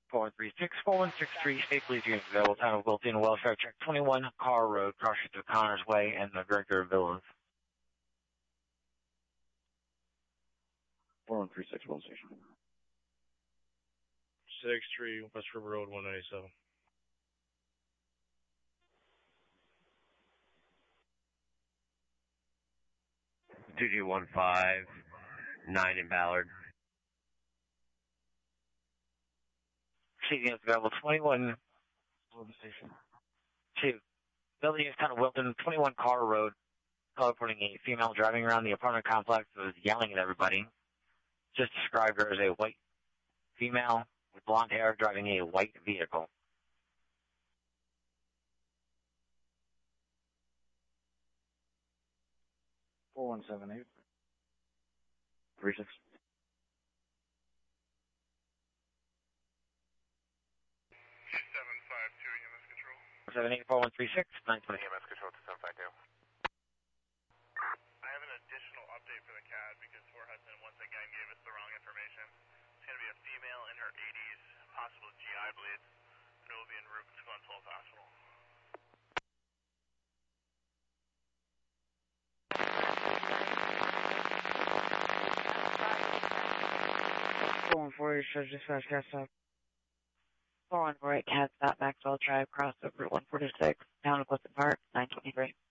4136, 4163, state police units available, town of Wilton, welfare check 21, Carr Road, cross to Connors Way, and the Director of Villas. 4136, Wilton Station. 63, West River Road, 197. $2215, 9 in Ballard. State units available, 21, Wilton Station. 2, building units, town of Wilton, 21 Carr Road, reporting a female driving around the apartment complex who was yelling at everybody. Just described her as a white female with blonde hair driving a white vehicle. $4178. 36. 78 4136 920. EMS Control to 752. I have an additional update for the CAD because Fort Hudson once again gave us the wrong information. It's going to be a female in her 80s, possible GI bleeds, and it will be en route to Glen Falls Hospital. Dispatch, gas stop. 4148, CAD stop, Maxwell Drive, cross over 146, town of Clifton Park, 923.